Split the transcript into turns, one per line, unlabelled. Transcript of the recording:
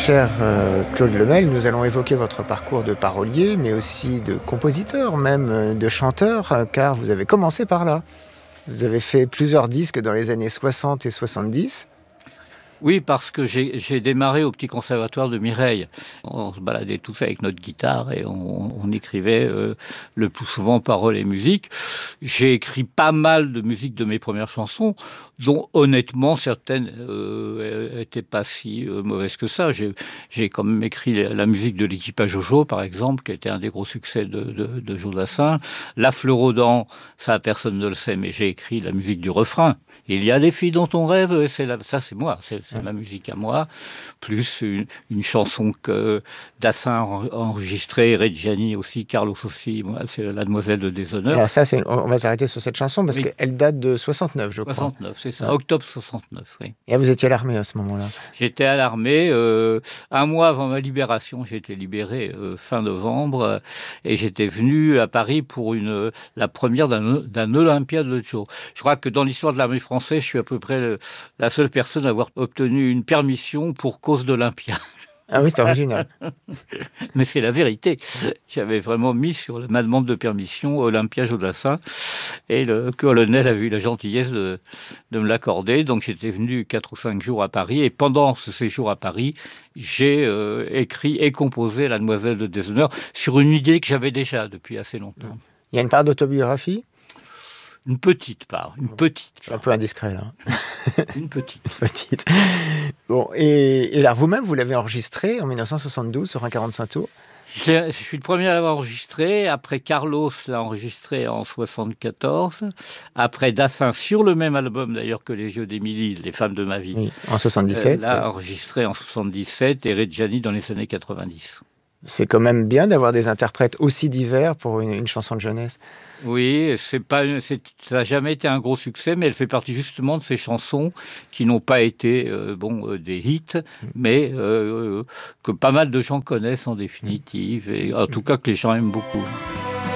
cher Claude Lemel, nous allons évoquer votre parcours de parolier, mais aussi de compositeur, même de chanteur, car vous avez commencé par là. Vous avez fait plusieurs disques dans les années 60 et 70.
Oui, parce que j'ai démarré au petit conservatoire de Mireille. On se baladait tous avec notre guitare et on écrivait le plus souvent paroles et musique. J'ai écrit pas mal de musique de mes premières chansons, dont honnêtement certaines étaient pas si mauvaises que ça. J'ai quand même écrit la musique de l'équipage Jojo, par exemple, qui était un des gros succès de Joe Dassin. La Fleur aux dents, ça personne ne le sait, mais j'ai écrit la musique du refrain. Il y a des filles dont on rêve, ça c'est moi, c'est ma musique à moi, plus une chanson que Dassin a enregistrée, Reggiani aussi, Carlos aussi, moi, c'est La Demoiselle de Déshonneur.
Alors ça, on va s'arrêter sur cette chanson parce qu'elle date de 69, je crois.
69, c'est ça, octobre 69, oui.
Et vous étiez à l'armée à ce moment-là?
J'étais à l'armée, un mois avant ma libération, j'ai été libéré fin novembre, et j'étais venu à Paris pour la première d'un Olympia de Joe. Je crois que dans l'histoire de l'armée française, je suis à peu près la seule personne à avoir obtenu une permission pour cause d'Olympia.
Ah oui, c'est original.
Mais c'est la vérité. J'avais vraiment mis sur ma demande de permission Olympia Joe Dassin, et le colonel a eu la gentillesse de me l'accorder. Donc j'étais venu 4 ou 5 jours à Paris, et pendant ce séjour à Paris, j'ai écrit et composé La Demoiselle de Déshonneur sur une idée que j'avais déjà depuis assez longtemps.
Il y a une part d'autobiographie?
Une petite part.
Je suis un peu indiscret, là.
Une petite.
Petite. Bon, et là, vous-même, vous l'avez enregistré en 1972 sur un 45 tours?
Je suis le premier à l'avoir enregistré. Après, Carlos l'a enregistré en 74. Après, Dassin, sur le même album d'ailleurs que Les yeux d'Émilie, Les femmes de ma vie.
Oui, en 77.
L'a enregistré en 77, et Reggiani dans les années 90.
C'est quand même bien d'avoir des interprètes aussi divers pour une chanson de jeunesse.
Oui, ça n'a jamais été un gros succès, mais elle fait partie justement de ces chansons qui n'ont pas été des hits, mais que pas mal de gens connaissent en définitive, et en tout cas que les gens aiment beaucoup.